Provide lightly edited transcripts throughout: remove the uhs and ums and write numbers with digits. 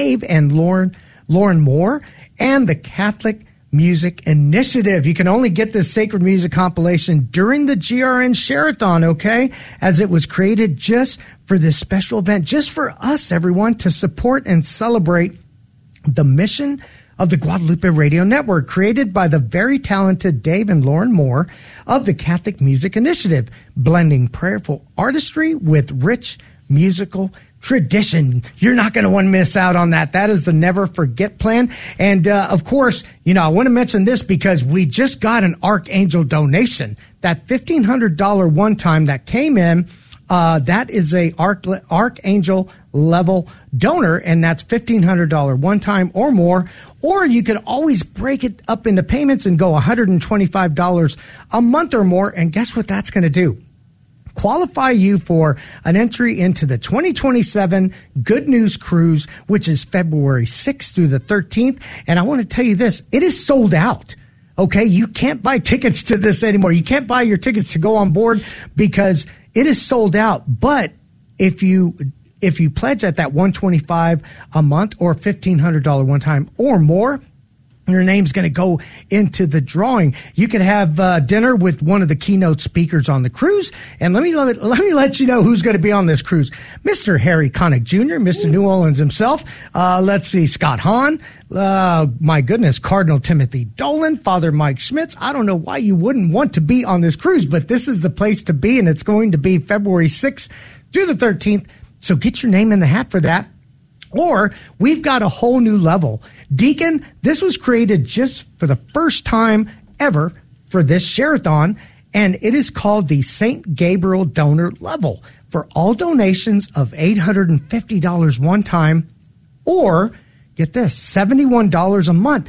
Dave and Lauren Moore, and the Catholic Music Initiative. You can only get this sacred music compilation during the GRN Share-a-thon, okay? As it was created just for this special event, just for us, everyone, to support and celebrate the mission of the Guadalupe Radio Network, created by the very talented Dave and Lauren Moore of the Catholic Music Initiative, blending prayerful artistry with rich musical tradition. You're not going to want to miss out on that. That is the Never Forget plan. And, of course, I want to mention this because we just got an Archangel donation. That $1,500 one time that came in, that is a Archangel level donor, and that's $1,500 one time or more. Or you could always break it up into payments and go $125 a month or more. And guess what that's going to do? Qualify you for an entry into the 2027 Good News Cruise, which is February 6th through the 13th. And I want to tell you this, it is sold out. Okay, you can't buy tickets to this anymore. You can't buy your tickets to go on board because it is sold out. But if you pledge at that $125 a month or $1,500 one time or more, your name's going to go into the drawing. You can have dinner with one of the keynote speakers on the cruise. And let me let you know who's going to be on this cruise. Mr. Harry Connick Jr., Mr. New Orleans himself. Let's see, Scott Hahn. My goodness, Cardinal Timothy Dolan, Father Mike Schmitz. I don't know why you wouldn't want to be on this cruise, but this is the place to be, and it's going to be February 6th through the 13th. So get your name in the hat for that. Or we've got a whole new level. Deacon, this was created just for the first time ever for this Share-a-thon, and it is called the St. Gabriel Donor Level for all donations of $850 one time, or, get this, $71 a month.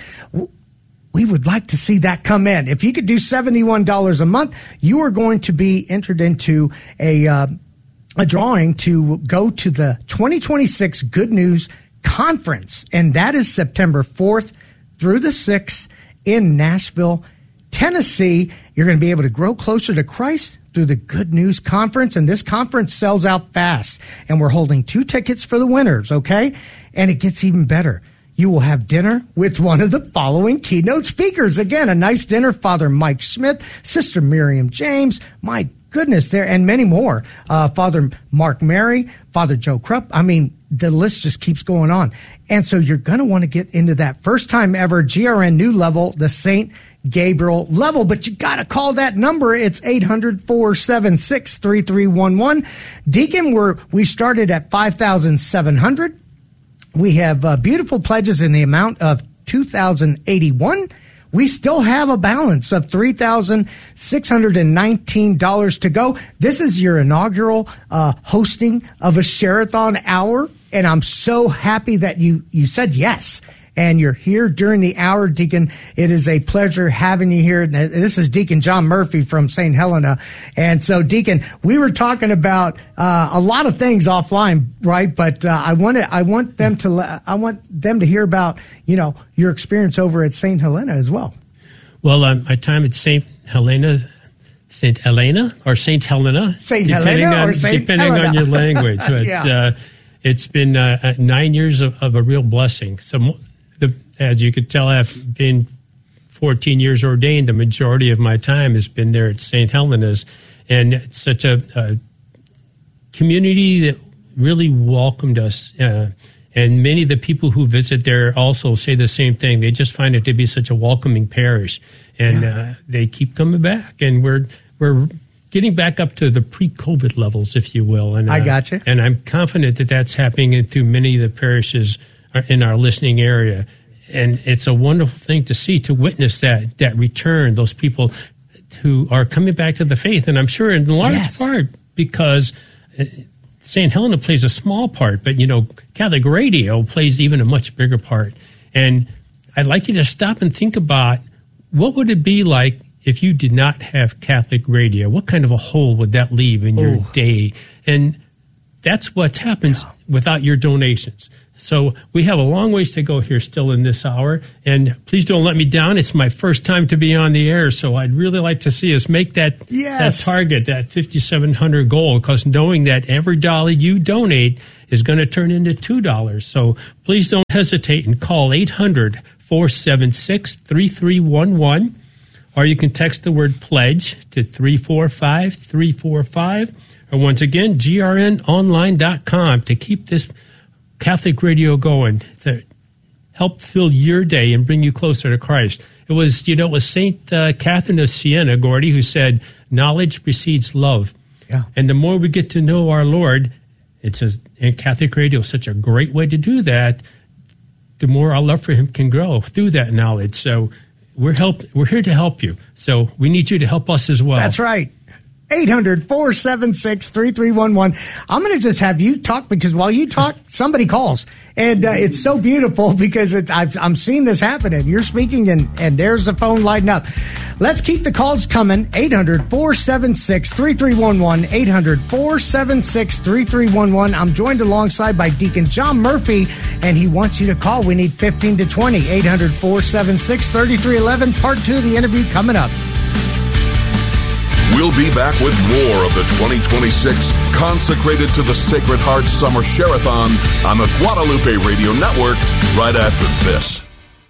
We would like to see that come in. If you could do $71 a month, you are going to be entered into a drawing to go to the 2026 Good News Conference, and that is September 4th through the 6th in Nashville, Tennessee. You're going to be able to grow closer to Christ through the Good News Conference, and this conference sells out fast, and we're holding 2 tickets for the winners, okay? And it gets even better. You will have dinner with one of the following keynote speakers. Again, a nice dinner, Father Mike Smith, Sister Miriam James, my goodness, there, and many more. Father Mark Mary, Father Joe Krupp. I mean, the list just keeps going on. And so you're going to want to get into that first time ever GRN new level, the St. Gabriel level. But you got to call that number. It's 800-476-3311. Deacon, we started at $5,700. We have beautiful pledges in the amount of $2,081. We still have a balance of $3,619 to go. This is your inaugural hosting of a Share-a-thon hour, and I'm so happy that you said yes. And you're here during the hour, Deacon. It is a pleasure having you here. This is Deacon John Murphy from St. Helena. And so, Deacon, we were talking about a lot of things offline, right? But I want them to hear about, your experience over at St. Helena as well. Well, my time at St. Helena, depending on your language. But yeah. It's been 9 years of a real blessing. So, as you could tell, after being 14 years ordained, the majority of my time has been there at St. Helena's. And it's such a community that really welcomed us. And many of the people who visit there also say the same thing. They just find it to be such a welcoming parish. And they keep coming back. And we're getting back up to the pre-COVID levels, if you will. And I got you. And I'm confident that that's happening through many of the parishes in our listening area. And it's a wonderful thing to see, to witness that return, those people who are coming back to the faith. And I'm sure in large part because St. Helena plays a small part, but, Catholic Radio plays even a much bigger part. And I'd like you to stop and think about what would it be like if you did not have Catholic Radio? What kind of a hole would that leave in your day? And that's what happens without your donations. So we have a long ways to go here still in this hour. And please don't let me down. It's my first time to be on the air, so I'd really like to see us make that target, that 5,700 goal, because knowing that every dollar you donate is going to turn into $2. So please don't hesitate and call 800-476-3311, or you can text the word pledge to 345-345, or once again, grnonline.com to keep this Catholic radio going, to help fill your day and bring you closer to Christ. It was St. Catherine of Siena, Gordy, who said, knowledge precedes love. Yeah. And the more we get to know our Lord, and Catholic radio is such a great way to do that, the more our love for him can grow through that knowledge. So we're here to help you. So we need you to help us as well. That's right. 800-476-3311. I'm going to just have you talk, because while you talk, somebody calls. And it's so beautiful because I'm seeing this happen, and you're speaking, and there's the phone lighting up. Let's keep the calls coming. 800-476-3311. 800-476-3311. I'm joined alongside by Deacon John Murphy, and he wants you to call. We need 15 to 20. 800-476-3311. Part 2 of the interview coming up. We'll be back with more of the 2026 Consecrated to the Sacred Heart Summer Share-a-thon on the Guadalupe Radio Network right after this.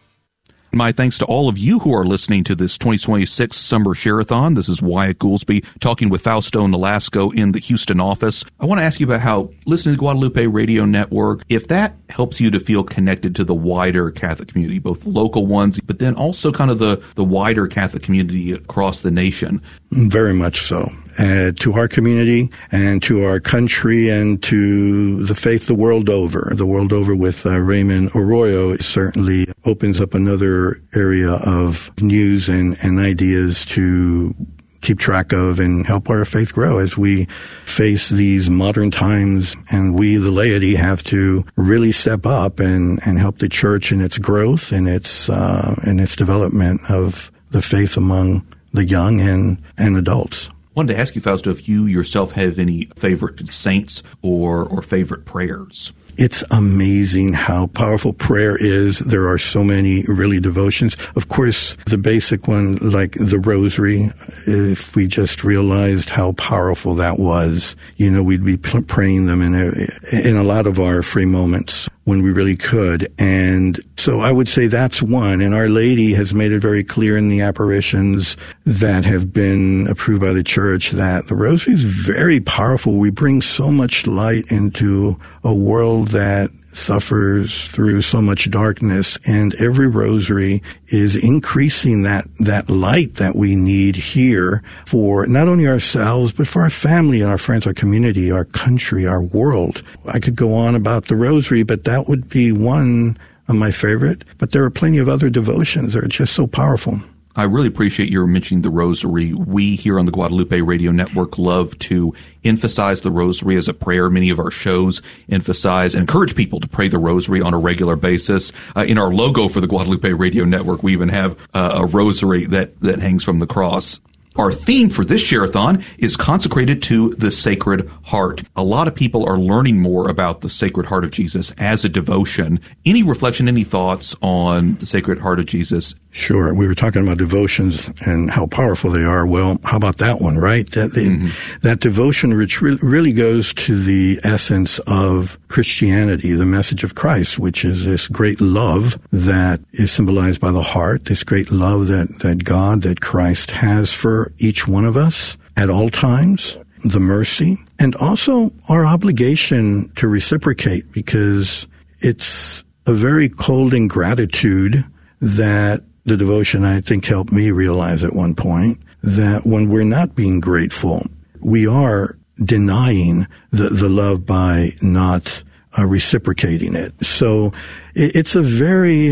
My thanks to all of you who are listening to this 2026 Summer Share-a-thon. This is Wyatt Goolsby talking with Fausto Nolasco in the Houston office. I want to ask you about how listening to the Guadalupe Radio Network, if that helps you to feel connected to the wider Catholic community, both local ones, but then also kind of the wider Catholic community across the nation. Very much so. To our community and to our country and to the faith the world over. The world over with Raymond Arroyo certainly opens up another area of news and ideas to keep track of and help our faith grow as we face these modern times. And we, the laity, have to really step up and help the church in its growth and its development of the faith among the young and adults. I wanted to ask you, Fausto, if you yourself have any favorite saints or favorite prayers. It's amazing how powerful prayer is. There are so many really devotions. Of course, the basic one, like the Rosary, if we just realized how powerful that was, we'd be praying them in a lot of our free moments when we really could. And so I would say that's one. And Our Lady has made it very clear in the apparitions that have been approved by the Church that the Rosary is very powerful. We bring so much light into a world that suffers through so much darkness, and every rosary is increasing that light that we need here for not only ourselves, but for our family and our friends, our community, our country, our world. I could go on about the rosary, but that would be one of my favorite. But there are plenty of other devotions that are just so powerful. I really appreciate your mentioning the Rosary. We here on the Guadalupe Radio Network love to emphasize the Rosary as a prayer. Many of our shows emphasize and encourage people to pray the Rosary on a regular basis. In our logo for the Guadalupe Radio Network, we even have a Rosary that hangs from the cross. Our theme for this Share-a-thon is consecrated to the Sacred Heart. A lot of people are learning more about the Sacred Heart of Jesus as a devotion. Any reflection, any thoughts on the Sacred Heart of Jesus? Sure. We were talking about devotions and how powerful they are. Well, how about that one, right? That devotion which really goes to the essence of Christianity, the message of Christ, which is this great love that is symbolized by the heart, this great love that God, that Christ has for each one of us at all times, the mercy, and also our obligation to reciprocate, because it's a very cold ingratitude that the devotion, I think, helped me realize at one point, that when we're not being grateful, we are denying the love by not reciprocating it. So it's a very,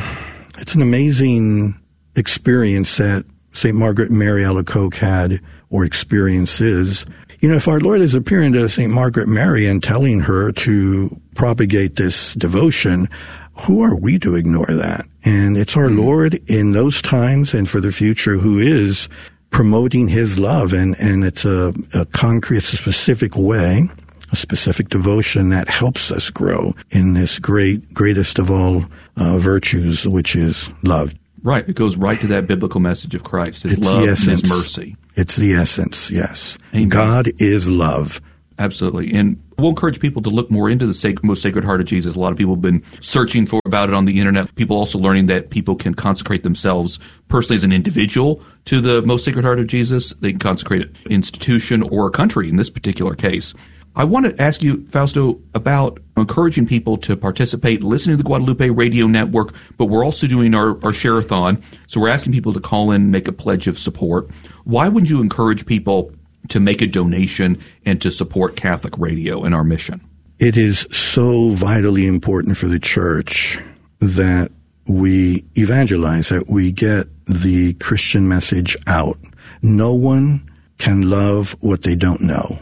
it's an amazing experience that St. Margaret Mary Alacoque had, or experiences. If our Lord is appearing to St. Margaret Mary and telling her to propagate this devotion, who are we to ignore that? And it's our Lord in those times and for the future who is promoting his love. And it's a concrete, it's a specific way a specific devotion that helps us grow in this greatest of all virtues, which is love. Right. It goes right to that biblical message of Christ, his love and his mercy. It's the essence, yes. Amen. God is love. Absolutely. And we'll encourage people to look more into the most Sacred Heart of Jesus. A lot of people have been searching about it on the internet. People also learning that people can consecrate themselves personally as an individual to the most Sacred Heart of Jesus. They can consecrate an institution or a country in this particular case. I want to ask you, Fausto, about encouraging people to participate, listening to the Guadalupe Radio Network, but we're also doing our share-a-thon. So we're asking people to call in, make a pledge of support. Why would you encourage people to make a donation and to support Catholic radio and our mission? It is so vitally important for the church that we evangelize, that we get the Christian message out. No one can love what they don't know.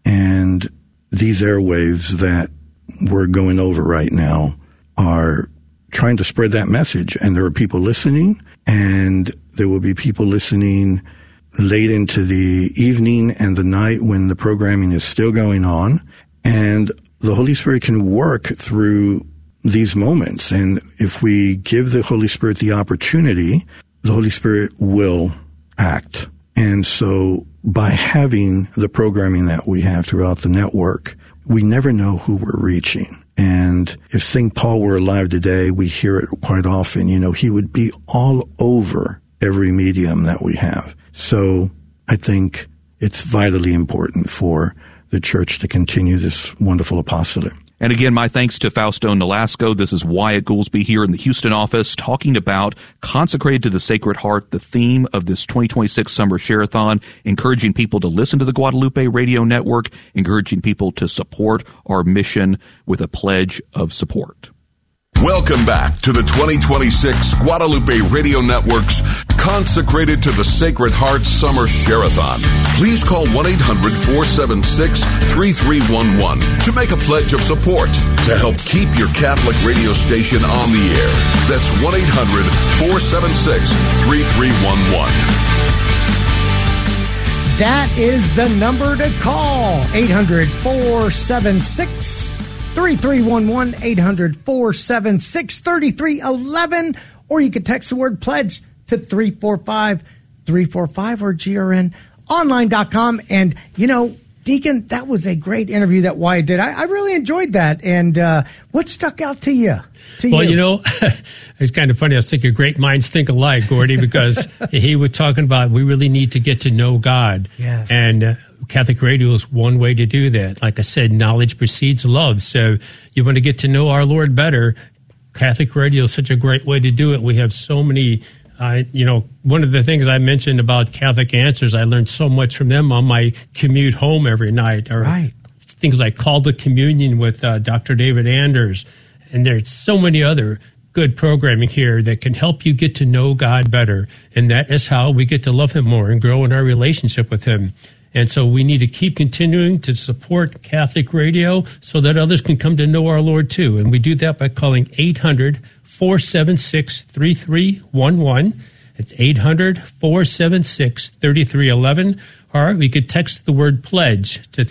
And these airwaves that we're going over right now are trying to spread that message. And there are people listening, and there will be people listening late into the evening and the night when the programming is still going on. And the Holy Spirit can work through these moments. And if we give the Holy Spirit the opportunity, the Holy Spirit will act. And so by having the programming that we have throughout the network, we never know who we're reaching. And if St. Paul were alive today, we hear it quite often, he would be all over every medium that we have. So I think it's vitally important for the church to continue this wonderful apostolate. And again, my thanks to Fausto Nolasco. This is Wyatt Goolsby here in the Houston office talking about Consecrated to the Sacred Heart, the theme of this 2026 Summer Share-a-thon, encouraging people to listen to the Guadalupe Radio Network, encouraging people to support our mission with a pledge of support. Welcome back to the 2026 Guadalupe Radio Network's Consecrated to the Sacred Heart Summer Share-a-thon. Please call 1-800-476-3311 to make a pledge of support to help keep your Catholic radio station on the air. That's 1-800-476-3311. That is the number to call. 800-476-3311, 800-476-3311, or you can text the word pledge to 345-345 or grnonline.com. And, Deacon, that was a great interview that Wyatt did. I really enjoyed that. And what stuck out to you? It's kind of funny. I was thinking great minds think alike, Gordy, because he was talking about we really need to get to know God. Yes. And Catholic radio is one way to do that. Like I said, knowledge precedes love. So you want to get to know our Lord better. Catholic radio is such a great way to do it. We have so many, one of the things I mentioned about Catholic Answers, I learned so much from them on my commute home every night. Or right. Things like Call to Communion with Dr. David Anders. And there's so many other good programming here that can help you get to know God better. And that is how we get to love him more and grow in our relationship with him. And so we need to keep continuing to support Catholic radio so that others can come to know our Lord too. And we do that by calling 800-476-3311. It's 800-476-3311. Or we could text the word pledge to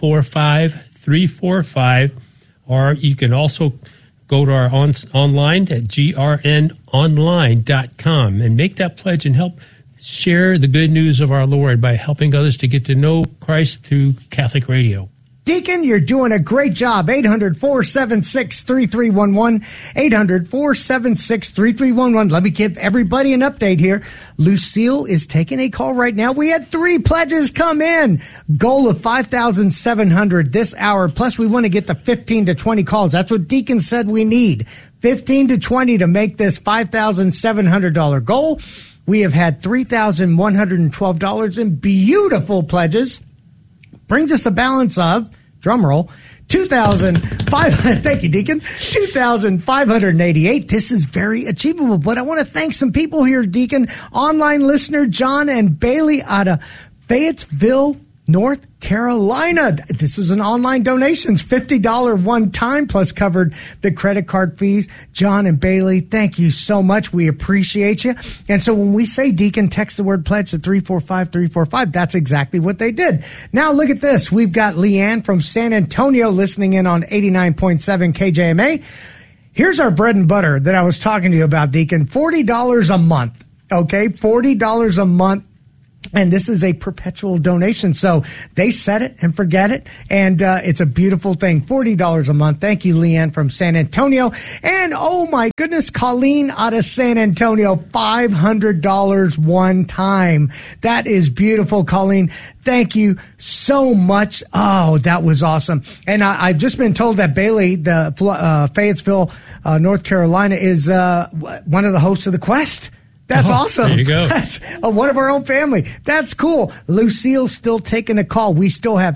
345-345. Or you can also go to our online at grnonline.com and make that pledge and help share the good news of our Lord by helping others to get to know Christ through Catholic radio. Deacon, you're doing a great job. 800-476-3311. 800-476-3311. Let me give everybody an update here. Lucille is taking a call right now. We had 3 pledges come in. Goal of 5,700 this hour. Plus, we want to get to 15 to 20 calls. That's what Deacon said we need. 15 to 20 to make this $5,700 goal. We have had $3,112 in beautiful pledges. Brings us a balance of, drumroll, $2,500. Thank you, Deacon. $2,588. This is very achievable, but I want to thank some people here, Deacon. Online listener John and Bailey out of Fayetteville, North Carolina. This is an online donations, $50 one time, plus covered the credit card fees. John and Bailey, thank you so much. We appreciate you. And so when we say Deacon, text the word pledge to 345-345. That's exactly what they did. Now look at this. We've got Leanne from San Antonio listening in on 89.7 KJMA. Here's our bread and butter that I was talking to you about, Deacon. $40 a month. Okay, $40 a month. And this is a perpetual donation. So they set it and forget it. And it's a beautiful thing. $40 a month. Thank you, Leanne from San Antonio. And oh my goodness, Colleen out of San Antonio, $500 one time. That is beautiful, Colleen. Thank you so much. Oh, that was awesome. And I've just been told that Bailey, the Fayetteville, North Carolina, is one of the hosts of The Quest. That's awesome. There you go. That's one of our own family. That's cool. Lucille's still taking a call. We still have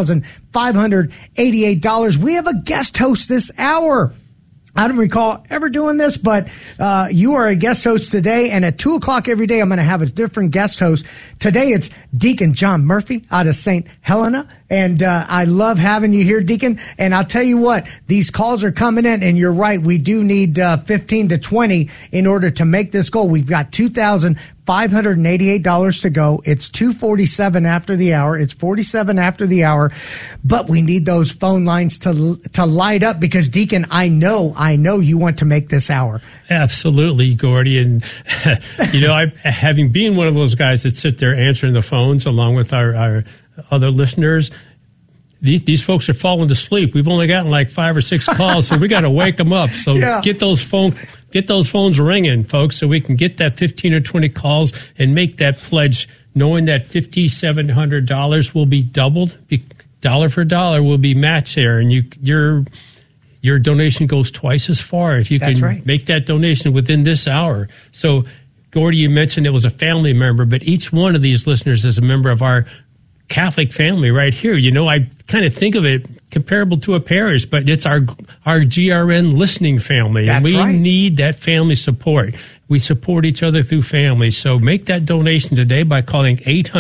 $2,588. We have a guest host this hour. I don't recall ever doing this, but you are a guest host today, and at 2 o'clock every day, I'm going to have a different guest host. Today, it's Deacon John Murphy out of St. Helena, and I love having you here, Deacon. And I'll tell you what, these calls are coming in, and you're right, we do need 15 to 20 in order to make this goal. We've got $2,588 to go. It's 2:47 after the hour. It's 47 after the hour, but we need those phone lines to light up because, Deacon, I know you want to make this hour. Absolutely, Gordy. And, having been one of those guys that sit there answering the phones along with our other listeners, these folks are falling to sleep. We've only gotten like 5 or 6 calls, so we got to wake them up. So get those phones ringing, folks, so we can get that 15 or 20 calls and make that pledge, knowing that $5,700 will be doubled, dollar for dollar will be matched there, and your donation goes twice as far if you can make that donation within this hour. So, Gordy, you mentioned it was a family member, but each one of these listeners is a member of our Catholic family right here. I kind of think of it comparable to a parish, but it's our GRN listening family. That's and we right. need that family support. We support each other through family. So make that donation today by calling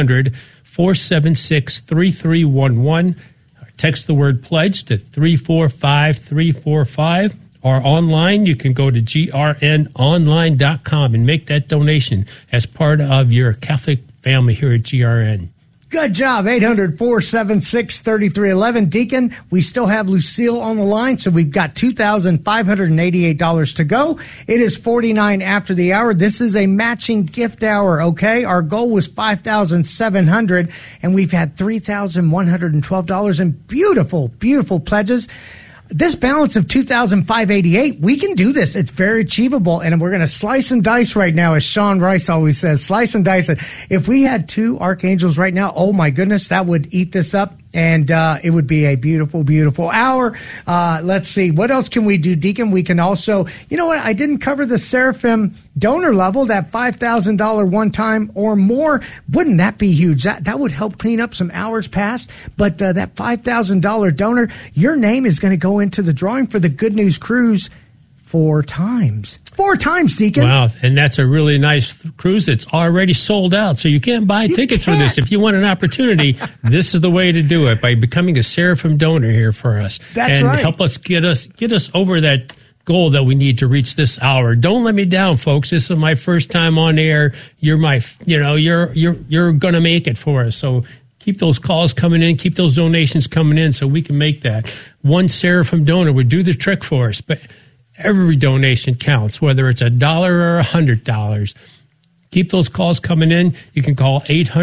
800-476-3311. Text the word pledge to 345-345. Or online, you can go to grnonline.com and make that donation as part of your Catholic family here at GRN. Good job. 800-476-3311. Deacon, we still have Lucille on the line, so we've got $2,588 to go. It is 49 after the hour. This is a matching gift hour, okay? Our goal was $5,700, and we've had $3,112 in beautiful, beautiful pledges. This balance of $2,588, we can do this. It's very achievable, and we're going to slice and dice right now, as Sean Rice always says, slice and dice it. If we had 2 archangels right now, oh my goodness, that would eat this up, and it would be a beautiful, beautiful hour. Let's see. What else can we do, Deacon? We can also, you know what? I didn't cover the Seraphim donor level, that $5,000 one time or more. Wouldn't that be huge? That would help clean up some hours past. But that $5,000 donor, your name is going to go into the drawing for the Good News Cruise 4 times. 4 times, Deacon. Wow, and that's a really nice cruise. It's already sold out, so you can't buy tickets for this. If you want an opportunity, this is the way to do it, by becoming a Seraphim donor here for us. That's right. And help us get us over that goal that we need to reach this hour. Don't let me down, folks. This is my first time on air. You're you're going to make it for us. So keep those calls coming in, keep those donations coming in so we can make that. One Seraphim donor would do the trick for us, but every donation counts, whether it's $1 or $100. Keep those calls coming in. You can call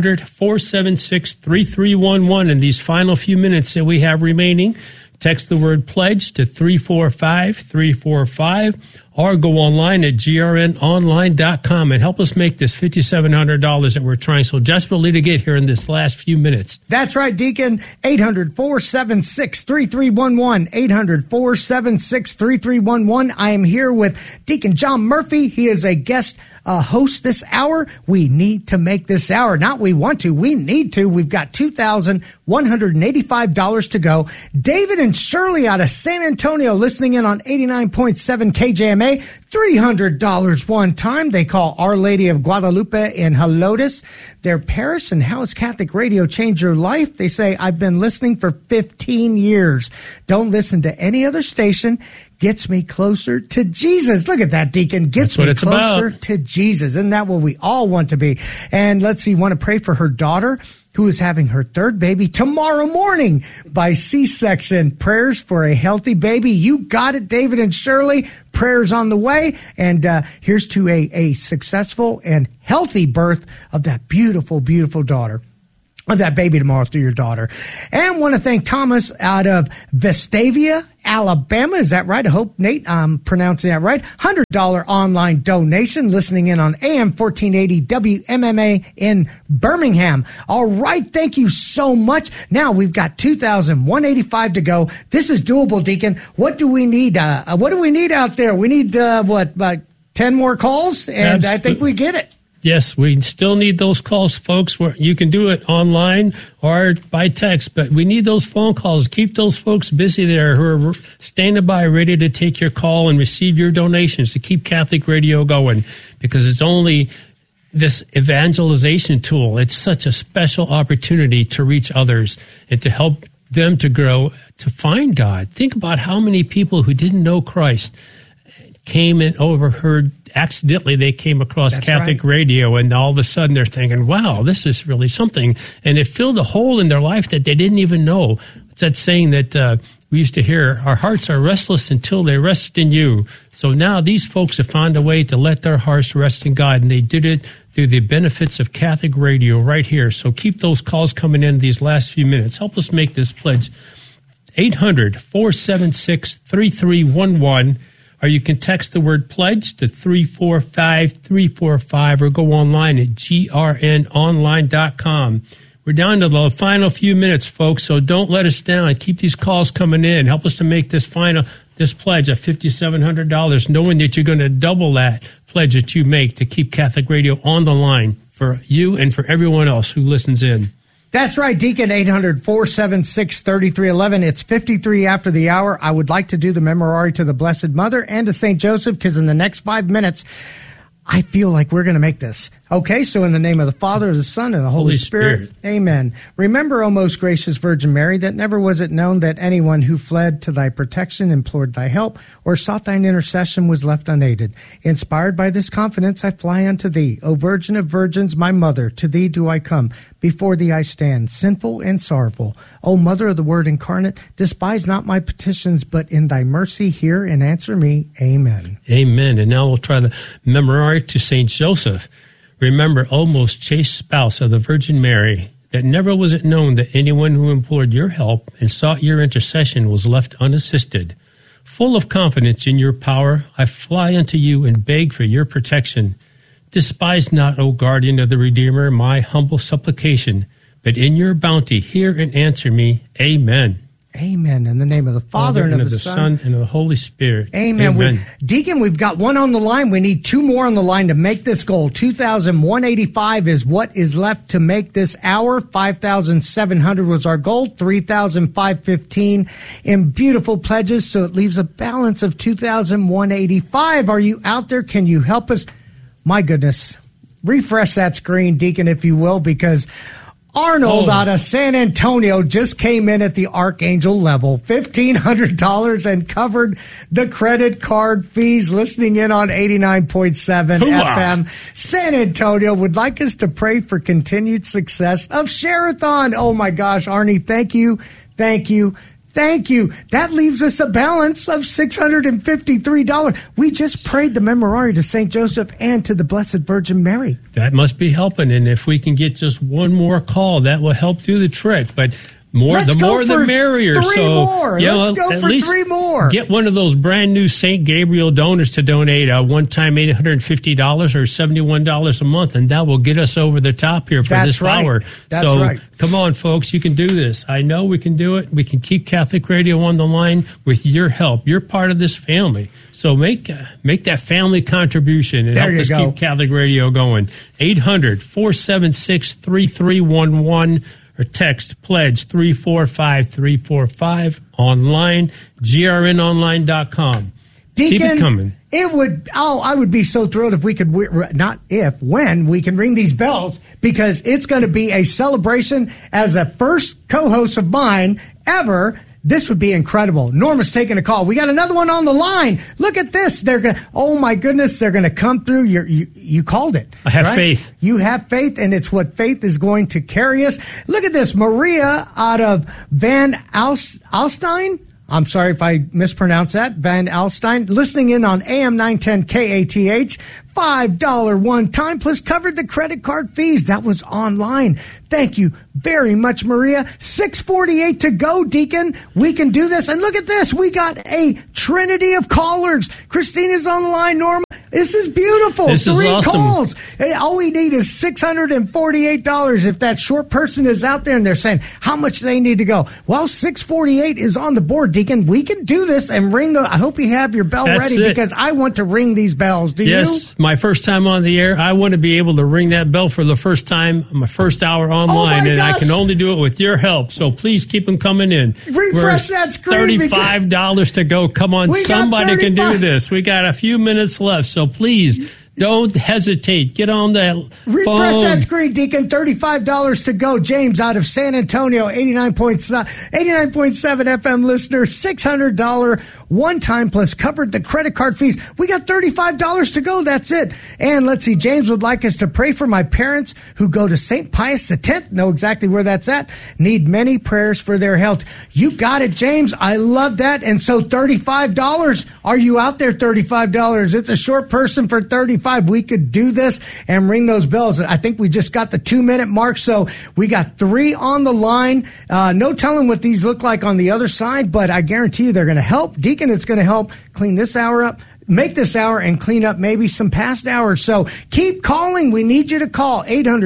800-476-3311 in these final few minutes that we have remaining. Text the word pledge to 345-345 or go online at grnonline.com and help us make this $5,700 that we're trying so desperately to get here in this last few minutes. That's right, Deacon. 800-476-3311. 800-476-3311. I am here with Deacon John Murphy. He is a guest host this hour. We need to make this hour. Not we want to, we need to. We've got $2,185 to go. David and Shirley out of San Antonio listening in on 89.7 KJMA. $300 one time. They call Our Lady of Guadalupe in Helotes their parish. And how has Catholic radio changed your life? They say, I've been listening for 15 years. Don't listen to any other station. Gets me closer to Jesus. Look at that, Deacon. Gets me closer to Jesus. Isn't that what we all want to be? And let's see, want to pray for her daughter, who is having her third baby tomorrow morning by C-section. Prayers for a healthy baby. You got it, David and Shirley. Prayers on the way. And here's to a successful and healthy birth of that beautiful, beautiful daughter. Of that baby tomorrow through your daughter. And want to thank Thomas out of Vestavia, Alabama. Is that right? I hope, Nate, I'm pronouncing that right. $100 online donation, listening in on AM 1480 WMMA in Birmingham. All right. Thank you so much. Now we've got $2,185 to go. This is doable, Deacon. What do we need? What do we need out there? We need, 10 more calls? And I think we get it. Yes, we still need those calls, folks. You can do it online or by text, but we need those phone calls. Keep those folks busy there who are standing by, ready to take your call and receive your donations to keep Catholic radio going, because it's only this evangelization tool. It's such a special opportunity to reach others and to help them to grow, to find God. Think about how many people who didn't know Christ came and overheard. Accidentally, they came across Catholic radio, and all of a sudden they're thinking, wow, this is really something. And it filled a hole in their life that they didn't even know. It's that saying that we used to hear, our hearts are restless until they rest in you. So now these folks have found a way to let their hearts rest in God, and they did it through the benefits of Catholic radio right here. So keep those calls coming in these last few minutes. Help us make this pledge. 800-476-3311. Or you can text the word pledge to 345-345 or go online at grnonline.com. We're down to the final few minutes, folks, so don't let us down. Keep these calls coming in. Help us to make this pledge of $5,700, knowing that you're going to double that pledge that you make to keep Catholic radio on the line for you and for everyone else who listens in. That's right, Deacon. 800-476-3311. It's 53 after the hour. I would like to do the Memorare to the Blessed Mother and to St. Joseph, because in the next 5 minutes, I feel like we're going to make this. Okay, so in the name of the Father, the Son, and the Holy Spirit. Amen. Remember, O most gracious Virgin Mary, that never was it known that anyone who fled to thy protection, implored thy help, or sought thine intercession was left unaided. Inspired by this confidence, I fly unto thee. O Virgin of Virgins, my mother, to thee do I come. Before thee I stand, sinful and sorrowful. O Mother of the Word incarnate, despise not my petitions, but in thy mercy hear and answer me. Amen. Amen. And now we'll try the Memorare to St. Joseph. Remember, O most chaste spouse of the Virgin Mary, that never was it known that anyone who implored your help and sought your intercession was left unassisted. Full of confidence in your power, I fly unto you and beg for your protection. Despise not, O guardian of the Redeemer, my humble supplication, but in your bounty hear and answer me. Amen. Amen. In the name of the Father, and of the Son, and of the Holy Spirit. Amen. Deacon, we've got one on the line. We need two more on the line to make this goal. 2,185 is what is left to make this hour. 5,700 was our goal. 3,515 in beautiful pledges. So it leaves a balance of 2,185. Are you out there? Can you help us? My goodness. Refresh that screen, Deacon, if you will, because Arnold out of San Antonio just came in at the Archangel level, $1,500, and covered the credit card fees, listening in on 89.7 FM. San Antonio would like us to pray for continued success of Share-a-thon. Oh, my gosh, Arnie, thank you, thank you. Thank you. That leaves us a balance of $653. We just prayed the Memorare to St. Joseph and to the Blessed Virgin Mary. That must be helping. And if we can get just one more call, that will help do the trick. But The more the merrier. Three more. Let's go for three more. Get one of those brand new St. Gabriel donors to donate a one-time $850 or $71 a month, and that will get us over the top here for this hour. That's right. Come on, folks, you can do this. I know we can do it. We can keep Catholic Radio on the line with your help. You're part of this family. So make that family contribution and help us keep Catholic Radio going. 800-476-3311 or text pledge 345-345 online, grnonline.com. Deacon, keep it coming. I would be so thrilled if we could, when we can ring these bells, because it's going to be a celebration as a first co-host of mine ever. This would be incredible. Norma's taking a call. We got another one on the line. Look at this. Oh my goodness, they're going to come through. You called it. I have faith. You have faith, and it's what faith is going to carry us. Look at this. Maria out of Van Alstyne. I'm sorry if I mispronounced that. Van Alstyne, listening in on AM 910 KATH. $5 one time plus covered the credit card fees. That was online. Thank you very much, Maria. 6:48 to go, Deacon. We can do this. And look at this. We got a trinity of callers. Christina's on the line. Norma, this is beautiful. This is awesome. Calls. All we need is $648. If that short person is out there and they're saying how much they need to go. Well, 648 is on the board, Deacon. We can do this and ring I hope you have your bell ready because I want to ring these bells. Do you? My first time on the air, I want to be able to ring that bell for the first time, my first hour online, and I can only do it with your help. So please keep them coming in. Refresh that screen. $35 to go. Come on, somebody can do this. We got a few minutes left, so please don't hesitate. Get on that Refresh phone. That screen, Deacon. $35 to go. James out of San Antonio, 89.7 FM listener, $600 one time plus covered the credit card fees. We got $35 to go. That's it. And let's see. James would like us to pray for my parents who go to St. Pius X. Know exactly where that's at. Need many prayers for their health. You got it, James. I love that. And so $35. Are you out there? $35. It's a short person for $35. We could do this and ring those bells. I think we just got the 2-minute mark. So we got 3 on the line. No telling what these look like on the other side, but I guarantee you they're going to help. Deacon, it's going to help clean this hour up, make this hour, and clean up maybe some past hours. So keep calling. We need you to call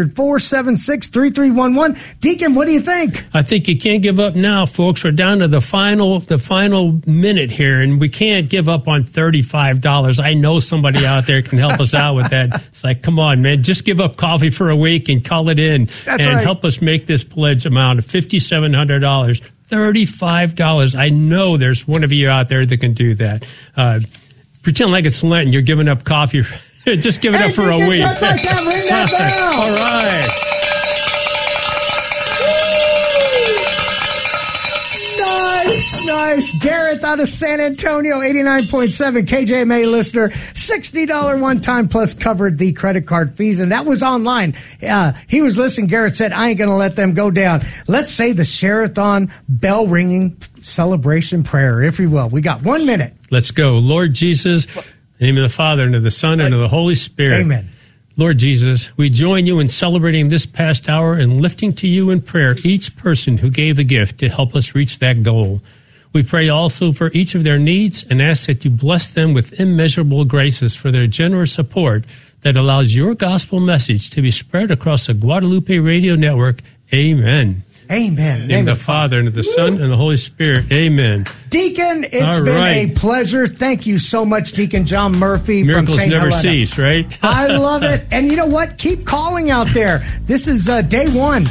800-476-3311. Deacon, what do you think? I think you can't give up now, folks. We're down to the final minute here, and we can't give up on $35. I know somebody out there can help us out with that. It's like, come on, man, just give up coffee for a week and call it in. That's right. Help us make this pledge amount of $5,700. $35. I know there's one of you out there that can do that. Pretend like it's Lent and you're giving up coffee. Just give it up for a week. Just like that, ring that bell. All right. Nice. Gareth out of San Antonio, 89.7 KJMA listener, $60 one time plus covered the credit card fees. And that was online. He was listening. Gareth said, I ain't going to let them go down. Let's say the Sherathon bell ringing celebration prayer, if you will. We got 1 minute. Let's go. Lord Jesus, in the name of the Father, and of the Son, and of the Holy Spirit. Amen. Lord Jesus, we join you in celebrating this past hour and lifting to you in prayer each person who gave a gift to help us reach that goal. We pray also for each of their needs and ask that you bless them with immeasurable graces for their generous support that allows your gospel message to be spread across the Guadalupe Radio Network. Amen. Amen. In the Father, and of the Son, and the Holy Spirit. Amen. Deacon, it's been a pleasure. Thank you so much, Deacon John Murphy Miracles from St. never Helena. cease, right? I love it. And you know what? Keep calling out there. This is day 1.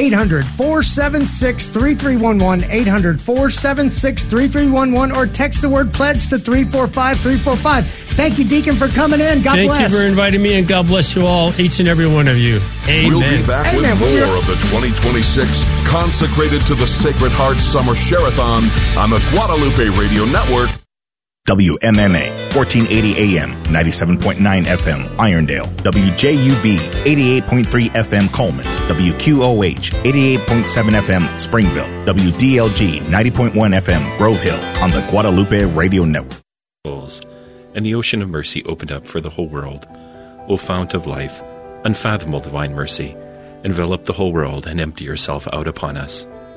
800-476-3311, 800-476-3311, or text the word pledge to 345-345. Thank you, Deacon, for coming in. God bless. Thank you for inviting me, and God bless you all, each and every one of you. Amen. We'll be back with more of the 2026 consecrated to the Sacred Heart Summer Sherathon on the Guadalupe Radio Network. WMMA, 1480 AM, 97.9 FM, Irondale. WJUV, 88.3 FM, Coleman. WQOH, 88.7 FM, Springville. WDLG, 90.1 FM, Grove Hill, on the Guadalupe Radio Network. And the ocean of mercy opened up for the whole world. O fount of life, unfathomable divine mercy, envelop the whole world and empty yourself out upon us.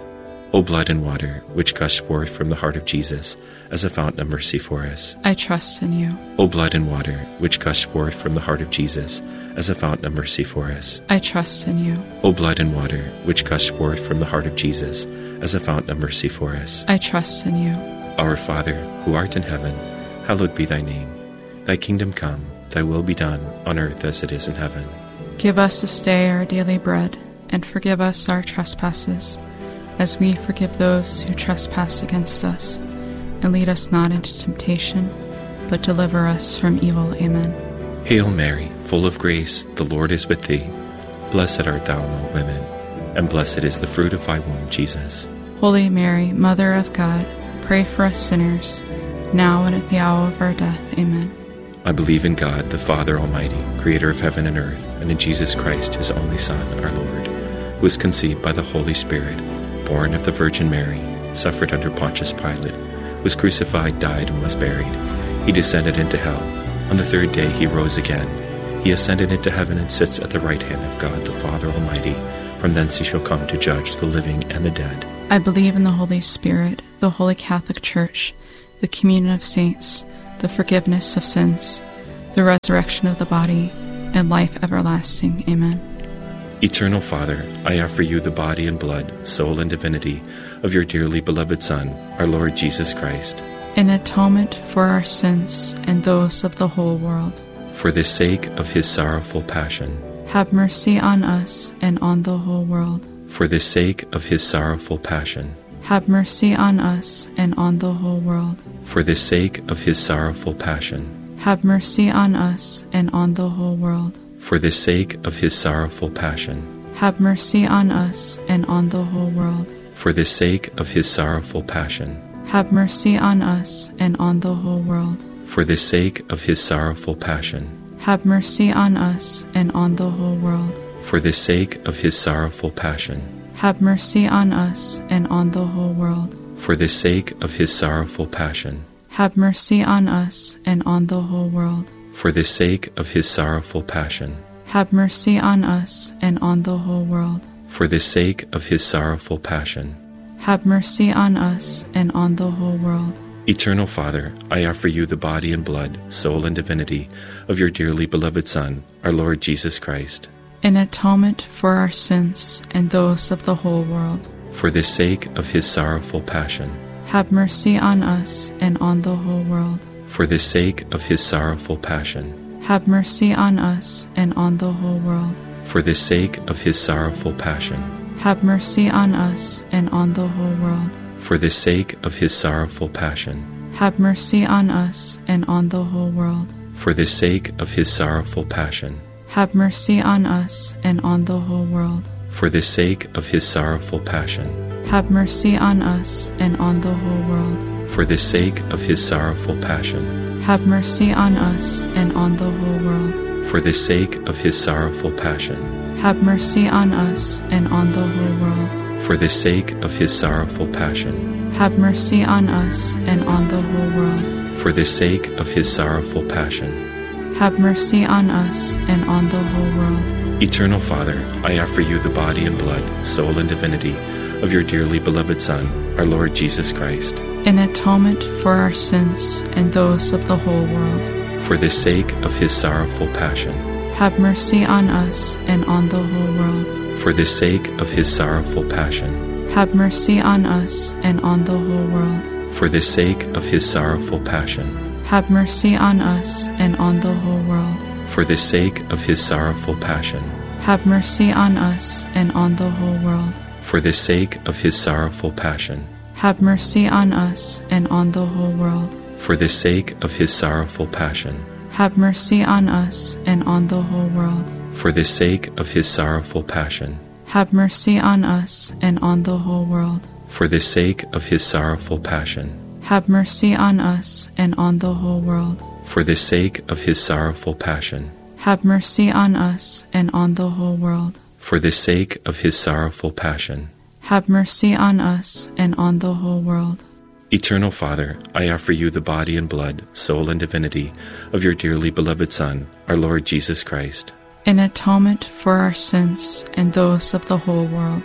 O blood and water, which gushed forth from the heart of Jesus as a fountain of mercy for us, I trust in you. O blood and water, which gushed forth from the heart of Jesus as a fountain of mercy for us, I trust in you. O blood and water, which gushed forth from the heart of Jesus as a fountain of mercy for us, I trust in you. Our Father, who art in heaven, hallowed be thy name. Thy kingdom come, thy will be done, on earth as it is in heaven. Give us this day our daily bread, and forgive us our trespasses, as we forgive those who trespass against us. And lead us not into temptation, but deliver us from evil. Amen. Hail Mary, full of grace, the Lord is with thee. Blessed art thou among women, and blessed is the fruit of thy womb, Jesus. Holy Mary, Mother of God, pray for us sinners, now and at the hour of our death. Amen. I believe in God, the Father Almighty, creator of heaven and earth, and in Jesus Christ, his only Son, our Lord, who was conceived by the Holy Spirit, born of the Virgin Mary, suffered under Pontius Pilate, was crucified, died, and was buried. He descended into hell. On the third day he rose again. He ascended into heaven and sits at the right hand of God the Father Almighty. From thence he shall come to judge the living and the dead. I believe in the Holy Spirit, the Holy Catholic Church, the communion of saints, the forgiveness of sins, the resurrection of the body, and life everlasting. Amen. Eternal Father, I offer you the body and blood, soul and divinity of your dearly beloved Son, our Lord Jesus Christ, in atonement for our sins and those of the whole world. For the sake of his sorrowful passion, have mercy on us and on the whole world. For the sake of his sorrowful passion, have mercy on us and on the whole world. For the sake of his sorrowful passion, have mercy on us and on the whole world. For the sake of his sorrowful passion, have mercy on us and on the whole world. For the sake of his sorrowful passion, have mercy on us and on the whole world. For the sake of his sorrowful passion, have mercy on us and on the whole world. For the sake of his sorrowful passion, have mercy on us and on the whole world. For the sake of his sorrowful passion, have mercy on us and on the whole world. For the sake of his sorrowful passion, have mercy on us and on the whole world. For the sake of his sorrowful passion, have mercy on us and on the whole world. Eternal Father, I offer you the body and blood, soul and divinity of your dearly beloved Son, our Lord Jesus Christ, in atonement for our sins and those of the whole world. For the sake of his sorrowful passion, have mercy on us and on the whole world. For the sake of his sorrowful passion, have mercy on us and on the whole world. For the sake of his sorrowful passion, have mercy on us and on the whole world. For the sake of his sorrowful passion, have mercy on us and on the whole world. For the sake of his sorrowful passion, have mercy on us and on the whole world. For the sake of his sorrowful passion, have mercy on us and on the whole world. For the sake of his sorrowful passion, have mercy on us and on the whole world. For the sake of his sorrowful passion, have mercy on us and on the whole world. For the sake of his sorrowful passion, have mercy on us and on the whole world. For the sake of his sorrowful passion, have mercy on us and on the whole world. Eternal Father, I offer you the body and blood, soul and divinity of your dearly beloved Son, our Lord Jesus Christ, in atonement for our sins and those of the whole world. For the sake of his sorrowful passion, have mercy on us and on the whole world. For the sake of his sorrowful passion, have mercy on us and on the whole world. For the sake of his sorrowful passion, have mercy on us and on the whole world. For the sake of his sorrowful passion, have mercy on us and on the whole world. For the sake of his sorrowful passion, have mercy on us and on the whole world. For the sake of his sorrowful passion, have mercy on us and on the whole world. For the sake of his sorrowful passion, have mercy on us and on the whole world. For the sake of his sorrowful passion, have mercy on us and on the whole world. For the sake of his sorrowful passion, have mercy on us and on the whole world. For the sake of his sorrowful passion, have mercy on us and on the whole world. Eternal Father, I offer you the body and blood, soul and divinity of your dearly beloved Son, our Lord Jesus Christ, in atonement for our sins and those of the whole world.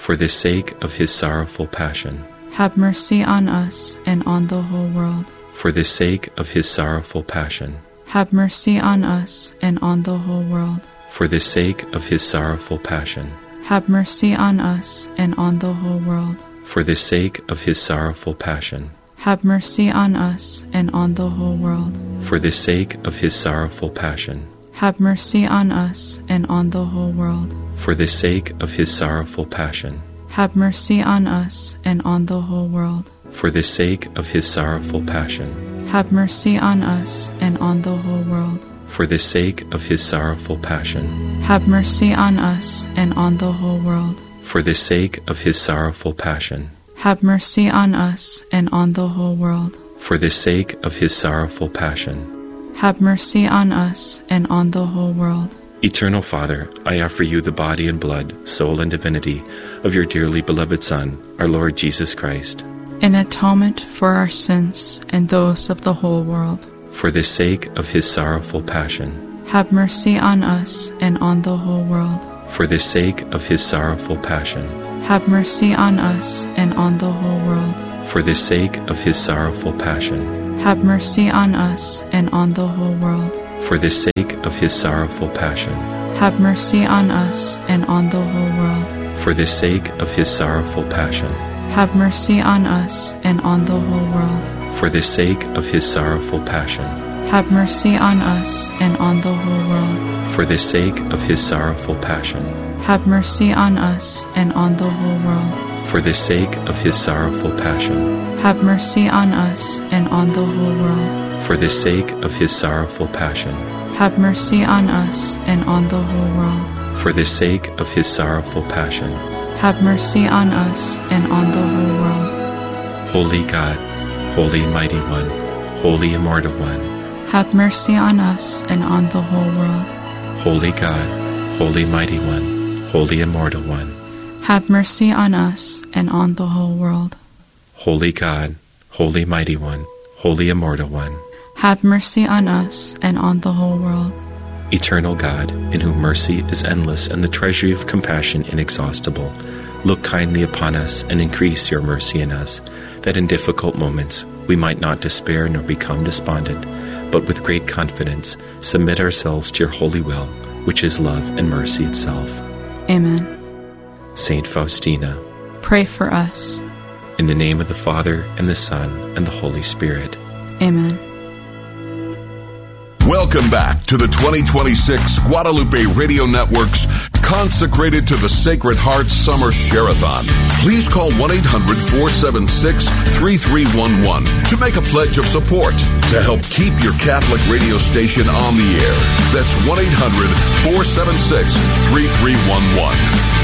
For the sake of his sorrowful passion. Have mercy on us and on the whole world. For the sake of his sorrowful passion. Have mercy on us and on the whole world. For the sake of his sorrowful passion. Have mercy on us and on the whole world. For the sake of his sorrowful passion. Have mercy on us and on the whole world. For the sake of his sorrowful passion. Have mercy on us and on the whole world. For the sake of his sorrowful passion. Have mercy on us and on the whole world. For the sake of his sorrowful passion. Have mercy on us and on the whole world. For the sake of his sorrowful passion. Have mercy on us and on the whole world. For the sake of his sorrowful passion. Have mercy on us and on the whole world. For the sake of his sorrowful passion. Have mercy on us and on the whole world. Eternal Father, I offer you the body and blood, soul and divinity of your dearly beloved Son, our Lord Jesus Christ. In atonement for our sins and those of the whole world. For the sake of his sorrowful passion. Have mercy on us and on the whole world. For the sake of his sorrowful passion. Have mercy on us and on the whole world. For the sake of his sorrowful passion. Have mercy on us and on the whole world. For the sake of his sorrowful passion. Have mercy on us and on the whole world. For the sake of his sorrowful passion. Have mercy on us and on the whole world. For the sake of his sorrowful passion. Have mercy on us and on the whole world. For the sake of his sorrowful passion. Have mercy on us and on the whole world. For the sake of his sorrowful passion. Have mercy on us and on the whole world. For the sake of his sorrowful passion. Have mercy on us and on the whole world. For the sake of his sorrowful passion. Have mercy on us and on the whole world. Holy God, Holy Mighty One, Holy Immortal One. Have mercy on us and on the whole world. Holy God, Holy Mighty One, Holy Immortal One. Have mercy on us and on the whole world. Holy God, Holy Mighty One, Holy Immortal One. Have mercy on us and on the whole world. Eternal God, in whom mercy is endless and the treasury of compassion inexhaustible, look kindly upon us and increase your mercy in us, that in difficult moments we might not despair nor become despondent, but with great confidence submit ourselves to your holy will, which is love and mercy itself. Amen. Saint Faustina, pray for us. In the name of the Father, and the Son, and the Holy Spirit. Amen. Welcome back to the 2026 Guadalupe Radio Network's Consecrated to the Sacred Heart Summer Share-a-thon. Please call 1-800-476-3311 to make a pledge of support to help keep your Catholic radio station on the air. That's 1-800-476-3311.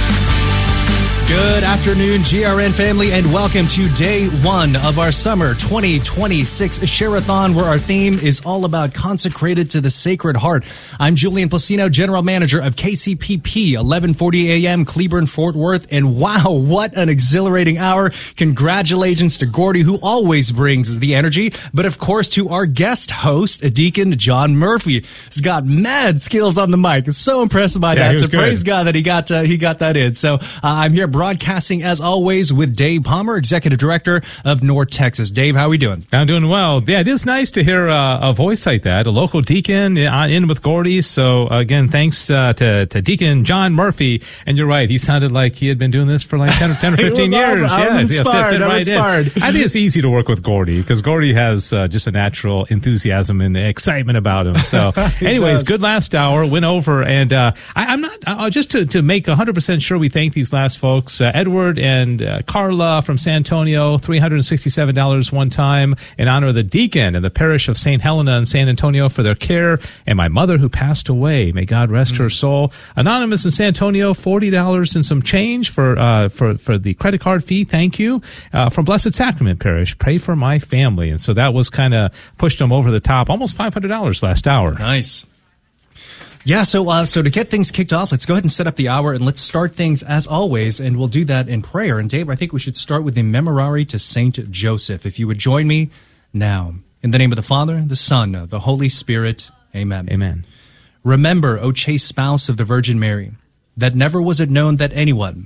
Good afternoon, GRN family, and welcome to day one of our summer 2026 Share-a-thon, where our theme is all about consecrated to the Sacred Heart. I'm Julian Placino, General Manager of KCPP, 1140 AM, Cleburne, Fort Worth, and wow, what an exhilarating hour. Congratulations to Gordy, who always brings the energy, but of course to our guest host, Deacon John Murphy. He's got mad skills on the mic. So impressed by that. So praise God that he got that in. So I'm here broadcasting, as always, with Dave Palmer, Executive Director of North Texas. Dave, how are we doing? I'm doing well. Yeah, it is nice to hear a voice like that, a local deacon in with Gordy. So, again, thanks to Deacon John Murphy. And you're right, he sounded like he had been doing this for like 10 or 15 years. Awesome. I'm inspired. I think it's easy to work with Gordy because Gordy has just a natural enthusiasm and excitement about him. So, anyways, good last hour, went over. And I'm not, just to make 100% sure we thank these last folks, Edward and Carla from San Antonio, $367 one time in honor of the deacon in the parish of St. Helena in San Antonio for their care, and my mother who passed away. May God rest her soul. Anonymous in San Antonio, $40 and some change for the credit card fee. Thank you. From Blessed Sacrament Parish, pray for my family. And so that was kind of pushed them over the top, almost $500 last hour. Nice. Yeah, so to get things kicked off, let's go ahead and set up the hour, and let's start things as always, and we'll do that in prayer. And Dave, I think we should start with the Memorare to Saint Joseph. If you would join me now. In the name of the Father, the Son, the Holy Spirit. Amen. Amen. Remember, O chaste spouse of the Virgin Mary, that never was it known that anyone who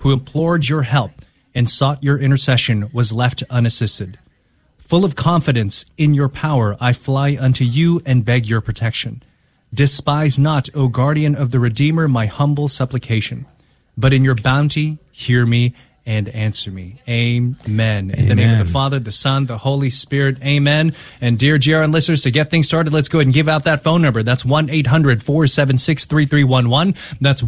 who implored your help and sought your intercession was left unassisted. Full of confidence in your power, I fly unto you and beg your protection. Despise not, O guardian of the Redeemer, my humble supplication, but in your bounty hear me and answer me. Amen. In the name of the Father, the Son, the Holy Spirit. Amen. And dear GRN listeners, to get things started, let's go ahead and give out that phone number. That's 1-800-476-3311. That's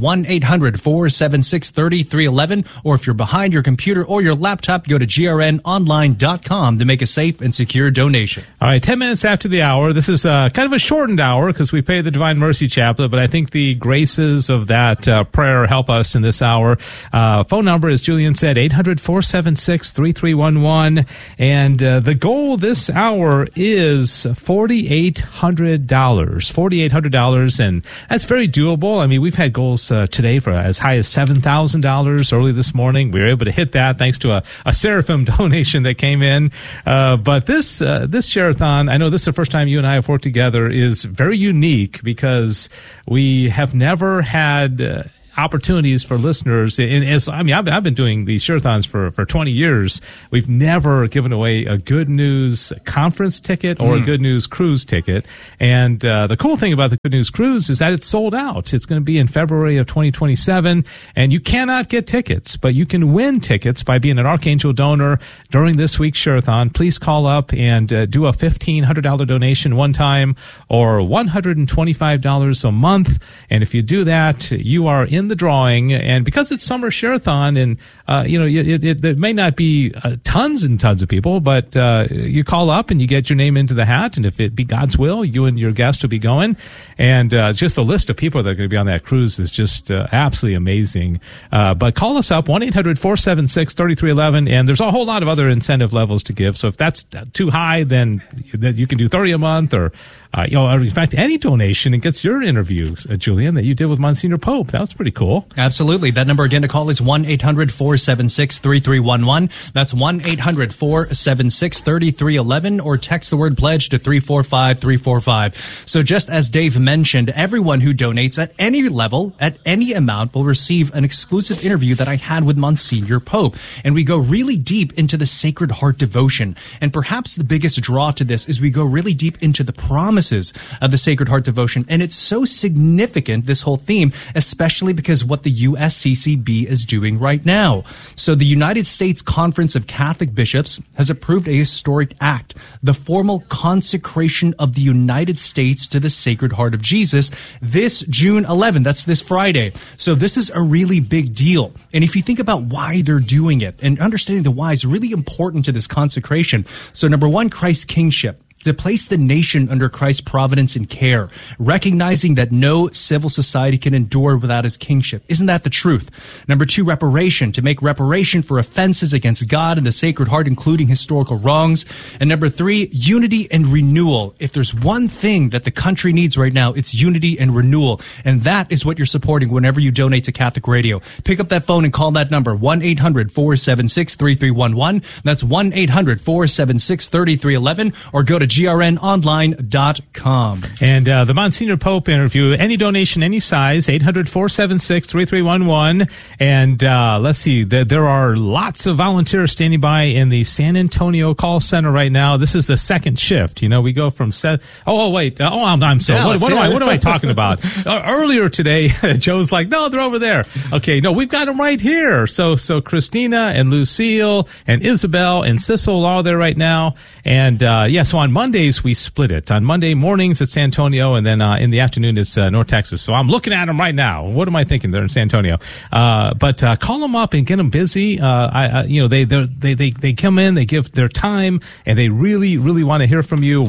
1-800-476-3311. Or if you're behind your computer or your laptop, go to grnonline.com to make a safe and secure donation. All right, 10 minutes after the hour. This is kind of a shortened hour because we pay the Divine Mercy Chaplet, but I think the graces of that prayer help us in this hour. Phone number, as Julian said, 800-476-3311. And the goal this hour is $4,800. $4,800, and that's very doable. I mean, we've had goals today for as high as $7,000 early this morning. We were able to hit that thanks to a Seraphim donation that came in. But this Share-a-thon, I know this is the first time you and I have worked together, is very unique because we have never had opportunities for listeners. I've been doing these Share-a-thons for 20 years. We've never given away a Good News conference ticket or a Good News cruise ticket. And the cool thing about the Good News cruise is that it's sold out. It's going to be in February of 2027, and you cannot get tickets, but you can win tickets by being an Archangel donor during this week's Share-a-thon. Please call up and do a $1,500 donation one time or $125 a month. And if you do that, you are in the drawing. And because it's summer Share-a-thon, and there may not be tons and tons of people, but you call up and you get your name into the hat, and if it be God's will, you and your guest will be going. And just the list of people that are going to be on that cruise is just absolutely amazing. But call us up, 1-800-476-3311, and there's a whole lot of other incentive levels to give. So if that's too high, then you can do $30 a month, or in fact, any donation. It gets your interview, Julian, that you did with Monsignor Pope. That was pretty cool. Absolutely. That number again to call is 1-800-476-3311. That's 1-800-476-3311, or text the word pledge to 345-345. So just as Dave mentioned, everyone who donates at any level, at any amount, will receive an exclusive interview that I had with Monsignor Pope. And we go really deep into the Sacred Heart devotion. And perhaps the biggest draw to this is we go really deep into the promises of the Sacred Heart devotion. And it's so significant, this whole theme, especially because what the USCCB is doing right now. So the United States Conference of Catholic Bishops has approved a historic act, the formal consecration of the United States to the Sacred Heart of Jesus, this June 11th. That's this Friday. So this is a really big deal. And if you think about why they're doing it, and understanding the why is really important to this consecration. So number one, Christ's kingship. To place the nation under Christ's providence and care, recognizing that no civil society can endure without his kingship. Isn't that the truth? Number two, reparation, to make reparation for offenses against God and the Sacred Heart, including historical wrongs. And number three, unity and renewal. If there's one thing that the country needs right now, it's unity and renewal. And that is what you're supporting whenever you donate to Catholic Radio. Pick up that phone and call that number, 1-800-476-3311. That's 1-800-476-3311, or go to grnonline.com. And the Monsignor Pope interview, any donation, any size, 800-476-3311. And let's see, there are lots of volunteers standing by in the San Antonio call center right now. This is the second shift. I'm so, what am I talking about? Earlier today, Joe's like, no, they're over there. Okay, no, we've got them right here. So Christina and Lucille and Isabel and Sissel are all there right now. And so on Mondays, we split it. On Monday mornings, it's San Antonio, and then in the afternoon, it's North Texas. So I'm looking at them right now. What am I thinking? They're in San Antonio. But call them up and get them busy. They come in, they give their time, and they really, really want to hear from you.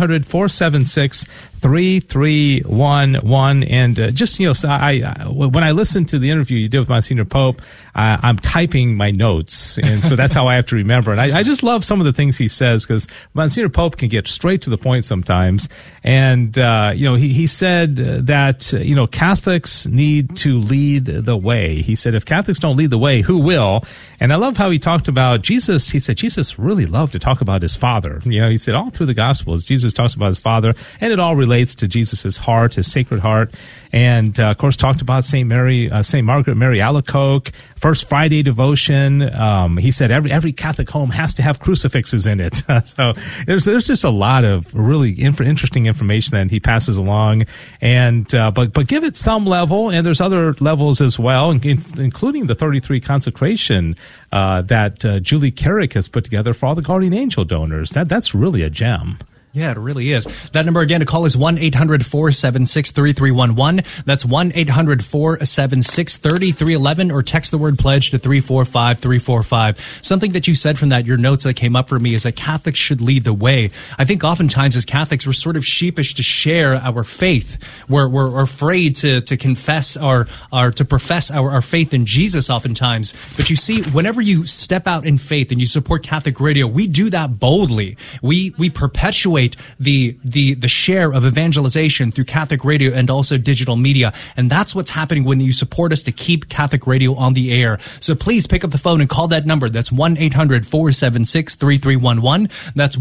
1-800-476-3311. And when I listened to the interview you did with Monsignor Pope, I'm typing my notes, and so that's how I have to remember. And I just love some of the things he says, because Monsignor Pope can get straight to the point sometimes. And, he said that, Catholics need to lead the way. He said, if Catholics don't lead the way, who will? And I love how he talked about Jesus. He said Jesus really loved to talk about his Father. He said all through the Gospels, Jesus talks about his Father, and it all relates relates to Jesus' heart, his Sacred Heart. And, of course, talked about St. Margaret Mary Alacoque, First Friday devotion. He said every Catholic home has to have crucifixes in it. So there's just a lot of really interesting information that he passes along. And but give it some level, and there's other levels as well, including the 33 consecration that Julie Carrick has put together for all the Guardian Angel donors. That's really a gem. Yeah, it really is. That number again to call is 1-800-476-3311. That's 1-800-476-3311, or text the word pledge to 345-345. Something that you said from that, your notes that came up for me, is that Catholics should lead the way. I think oftentimes as Catholics, we're sort of sheepish to share our faith. We're afraid to confess or to profess our faith in Jesus oftentimes. But you see, whenever you step out in faith and you support Catholic Radio, we do that boldly. We perpetuate the share of evangelization through Catholic Radio and also digital media. And that's what's happening when you support us to keep Catholic Radio on the air. So please pick up the phone and call that number. That's 1-800-476-3311. That's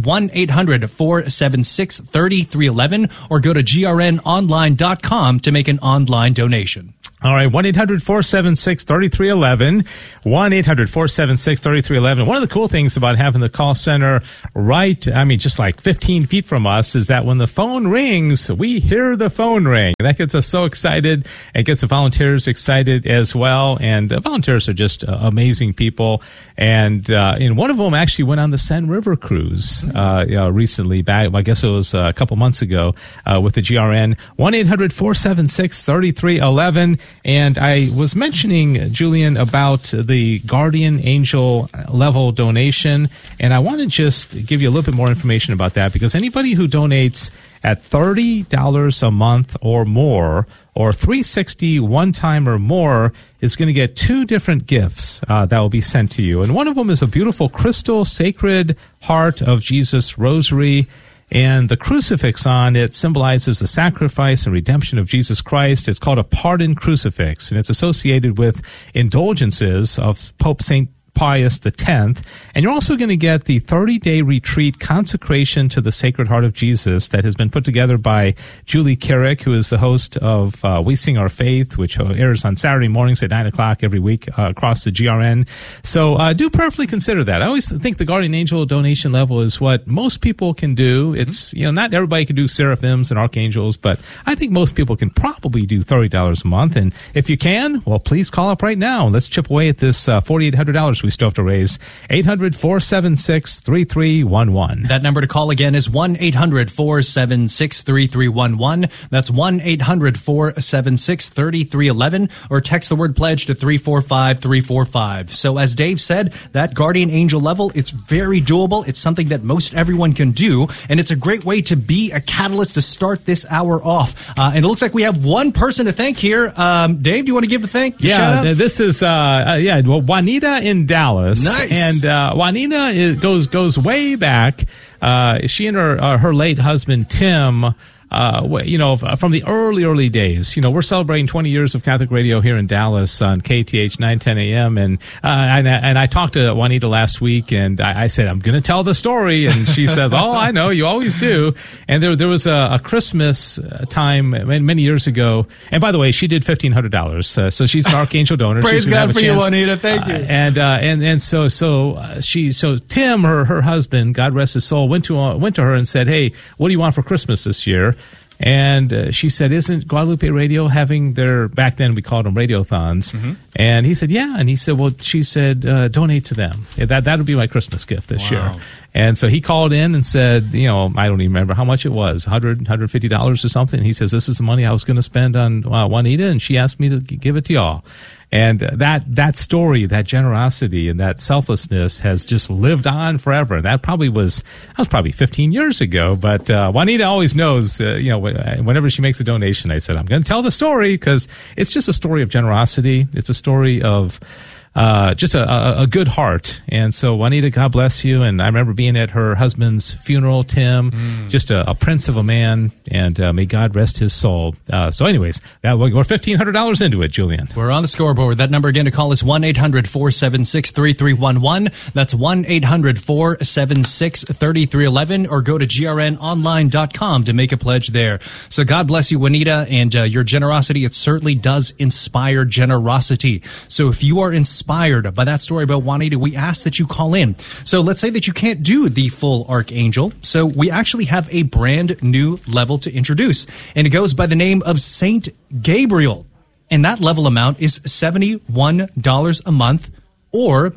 1-800-476-3311, or go to grnonline.com to make an online donation. All right, 1-800-476-3311, 1-800-476-3311. One of the cool things about having the call center just like 15 feet from us is that when the phone rings, we hear the phone ring. That gets us so excited. It gets the volunteers excited as well. And volunteers are just amazing people. And one of them actually went on the Seine River cruise recently, back, I guess it was a couple months ago, with the GRN. 1-800-476-3311. And I was mentioning, Julian, about the Guardian Angel level donation, and I want to just give you a little bit more information about that, because anybody who donates at $30 a month or more, or $360 one time or more, is going to get two different gifts that will be sent to you. And one of them is a beautiful crystal Sacred Heart of Jesus rosary. And the crucifix on it symbolizes the sacrifice and redemption of Jesus Christ. It's called a pardon crucifix, and it's associated with indulgences of Pope St. Pius X. And you're also going to get the 30-day retreat consecration to the Sacred Heart of Jesus that has been put together by Julie Carrick, who is the host of We Sing Our Faith, which airs on Saturday mornings at 9 o'clock every week across the GRN. So do prayerfully consider that. I always think the Guardian Angel donation level is what most people can do. It's, not everybody can do seraphims and archangels, but I think most people can probably do $30 a month. And if you can, well, please call up right now. Let's chip away at this $4,800 we still have to raise. 800-476-3311. That number to call again is 1-800-476-3311. That's 1-800-476-3311, or text the word pledge to 345-345. So as Dave said, that Guardian Angel level, it's very doable. It's something that most everyone can do, and it's a great way to be a catalyst to start this hour off. And it looks like we have one person to thank here. Dave, do you want to give the thank? Yeah, this is Juanita in Dallas. Nice. And Juanita goes way back. She and her late husband Tim, from the early days. We're celebrating 20 years of Catholic Radio here in Dallas on KTH 910 AM, and I talked to Juanita last week, and I said, I'm going to tell the story, and she says, oh, I know, you always do. And there was a Christmas time many years ago, and by the way, she did $1,500, so she's an Archangel donor. Praise God for you, Juanita. Thank you. So Tim, her husband, God rest his soul, went to her and said, hey, what do you want for Christmas this year? And she said, isn't Guadalupe Radio having their, back then we called them radiothons? Mm-hmm. And he said, yeah. And he said, well, she said, donate to them. That would be my Christmas gift this year. And so he called in and said, I don't even remember how much it was, $100, $150 or something. And he says, this is the money I was going to spend on Juanita, and she asked me to give it to y'all. And that story, that generosity and that selflessness has just lived on forever. That was probably 15 years ago. But Juanita always knows, whenever she makes a donation, I said, I'm going to tell the story, because it's just a story of generosity. It's a story of just a good heart. And so Juanita, God bless you. And I remember being at her husband's funeral, Tim, just a prince of a man, and may God rest his soul. So anyways, we're $1,500 into it, Julian. We're on the scoreboard. That number again to call is 1-800-476-3311. That's 1-800-476-3311, or go to grnonline.com to make a pledge there. So God bless you, Juanita, and your generosity. It certainly does inspire generosity. So if you are inspired by that story about Juanita, we ask that you call in. So let's say that you can't do the full Archangel. So we actually have a brand new level to introduce, and it goes by the name of Saint Gabriel. And that level amount is $71 a month, or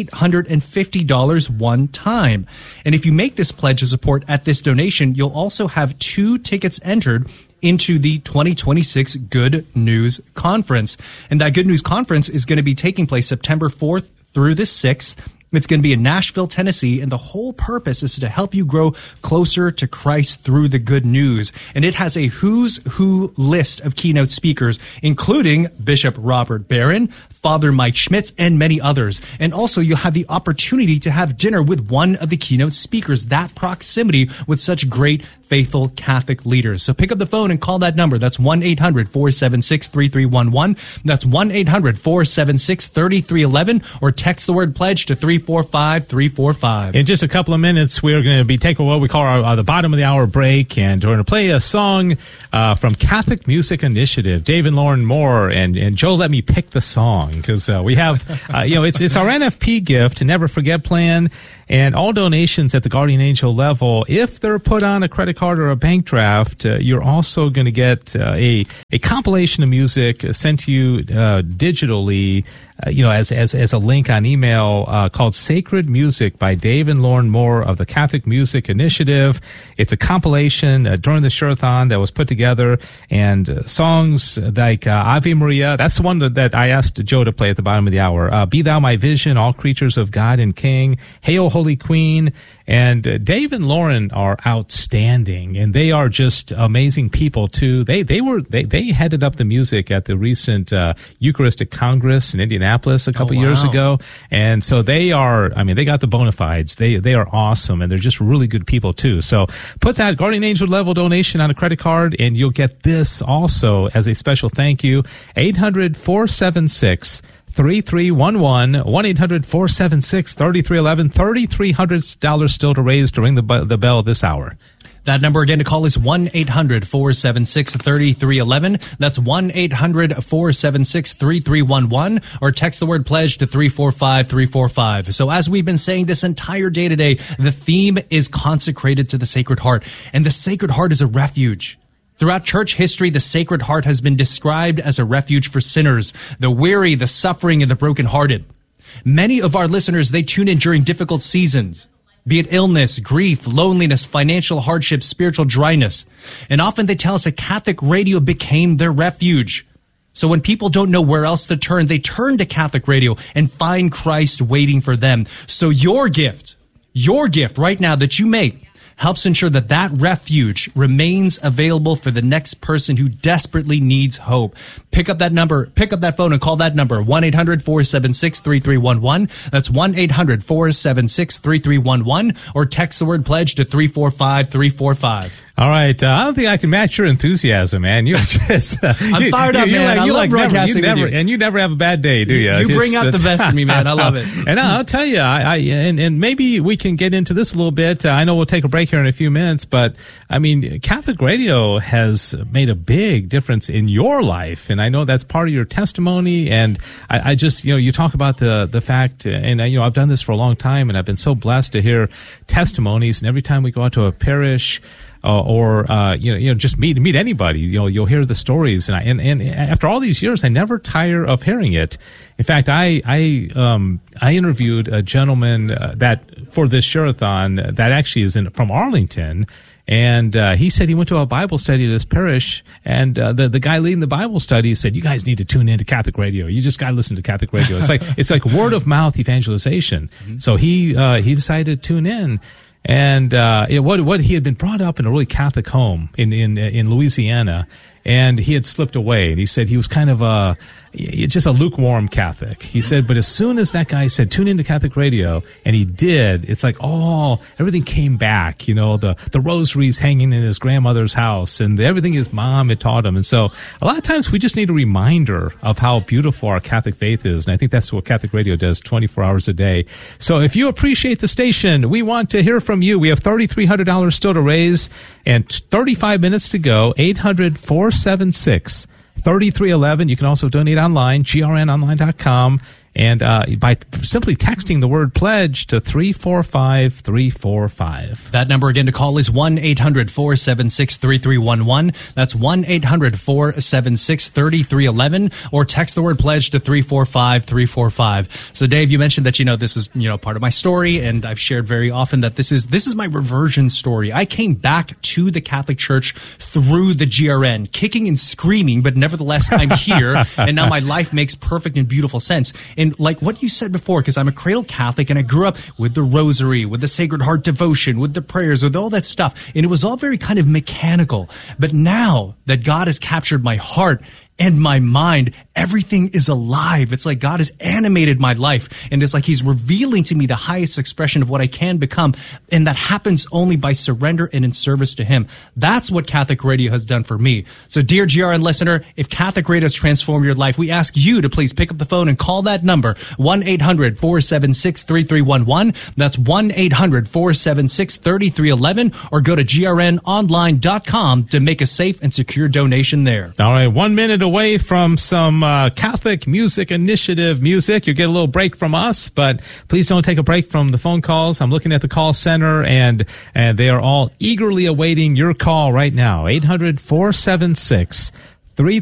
$850 one time. And if you make this pledge of support at this donation, you'll also have 2 tickets entered into the 2026 Good News Conference. And that Good News Conference is going to be taking place September 4th through the 6th. It's going to be in Nashville, Tennessee, and the whole purpose is to help you grow closer to Christ through the good news. And it has a who's who list of keynote speakers, including Bishop Robert Barron, Father Mike Schmitz, and many others. And also, you'll have the opportunity to have dinner with one of the keynote speakers, that proximity with such great, faithful Catholic leaders. So pick up the phone and call that number. That's 1-800-476-3311. That's 1-800-476-3311, or text the word pledge to 345-345. In just a couple of minutes, we're going to be taking what we call the bottom of the hour break, and we're going to play a song from Catholic Music Initiative, Dave and Lauren Moore, and Joe let me pick the song, because we have, it's our NFP gift, to Never Forget plan, and all donations at the Guardian Angel level, if they're put on a credit card or a bank draft, you're also going to get a compilation of music sent to you digitally, as a link on email called Sacred Music by Dave and Lauren Moore of the Catholic Music Initiative. It's a compilation during the Sherathon that was put together, and songs like Ave Maria, that's the one that I asked Joe to play at the bottom of the hour, Be Thou My Vision, All Creatures of God and King, Hail Holy Queen. And Dave and Lauren are outstanding, and they are just amazing people too. They headed up the music at the recent Eucharistic Congress in Indianapolis a couple years ago, and so they got the bona fides. They are awesome, and they're just really good people too. So put that Guardian Angel level donation on a credit card, and you'll get this also as a special thank you. 800-476 3311, 1-800-476-3311, $3,300 still to raise to ring the bell this hour. That number again to call is 1-800-476-3311. That's 1-800-476-3311, or text the word pledge to 345-345. So as we've been saying this entire day today, the theme is consecrated to the Sacred Heart, and the Sacred Heart is a refuge. Throughout church history, the Sacred Heart has been described as a refuge for sinners, the weary, the suffering, and the brokenhearted. Many of our listeners, they tune in during difficult seasons, be it illness, grief, loneliness, financial hardship, spiritual dryness. And often they tell us that Catholic radio became their refuge. So when people don't know where else to turn, they turn to Catholic radio and find Christ waiting for them. So your gift right now that you make, helps ensure that refuge remains available for the next person who desperately needs hope. Pick up that phone and call that number, 1-800-476-3311. That's 1-800-476-3311, or text the word pledge to 345-345. All right. I don't think I can match your enthusiasm, man. You're just... I'm fired up, man. I love broadcasting with you. And you never have a bad day, do you? You bring out the best in me, man. I love it. And I'll tell you, and maybe we can get into this a little bit. I know we'll take a break here in a few minutes, but I mean, Catholic radio has made a big difference in your life, and I know that's part of your testimony. And I just, you talk about the fact, and I've done this for a long time, and I've been so blessed to hear testimonies. And every time we go out to a parish, or just meet anybody, you'll hear the stories, and after all these years, I never tire of hearing it. In fact, I interviewed a gentleman that for this Sherathon that actually is from Arlington, and he said he went to a Bible study at his parish, and the guy leading the Bible study said, "You guys need to tune into Catholic radio. You just got to listen to Catholic radio. It's like word of mouth evangelization." Mm-hmm. So he decided to tune in. And what he had been brought up in a really Catholic home in Louisiana, and he had slipped away. And he said he was kind of just a lukewarm Catholic. He said, but as soon as that guy said, tune into Catholic radio, and he did, it's like, everything came back. You know, the rosaries hanging in his grandmother's house and everything his mom had taught him. And so a lot of times we just need a reminder of how beautiful our Catholic faith is. And I think that's what Catholic radio does 24 hours a day. So if you appreciate the station, we want to hear from you. We have $3,300 still to raise and 35 minutes to go. 800-476-3311. You can also donate online, grnonline.com, and by simply texting the word pledge to 345-345. That number again to call is 1-800-476-3311. That's 1-800-476-3311, or text the word pledge to 345-345. So Dave, you mentioned that, this is, part of my story, and I've shared very often that this is my reversion story. I came back to the Catholic Church through the GRN, kicking and screaming, but nevertheless I'm here, and now my life makes perfect and beautiful sense. And like what you said before, because I'm a cradle Catholic and I grew up with the rosary, with the Sacred Heart devotion, with the prayers, with all that stuff. And it was all very kind of mechanical. But now that God has captured my heart and my mind, everything is alive. It's like God has animated my life, and it's like he's revealing to me the highest expression of what I can become, and that happens only by surrender and in service to him. That's what Catholic radio has done for me. So dear GRN listener, if Catholic radio has transformed your life, we ask you to please pick up the phone and call that number, 1-800-476-3311. That's 1-800-476-3311, or go to grnonline.com to make a safe and secure donation there. All right, 1 minute away from some Catholic Music Initiative music. You get a little break from us, but please don't take a break from the phone calls. I'm looking at the call center, and they are all eagerly awaiting your call right now. 800-476-3311.